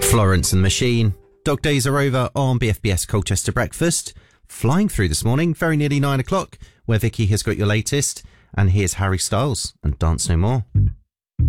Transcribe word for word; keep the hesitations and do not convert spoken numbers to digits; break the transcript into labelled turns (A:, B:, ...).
A: Florence and the Machine. Dog days are over on B F B S Colchester Breakfast. Flying through this morning, very nearly nine o'clock, where Vicky has got your latest. And here's Harry Styles and Dance No More.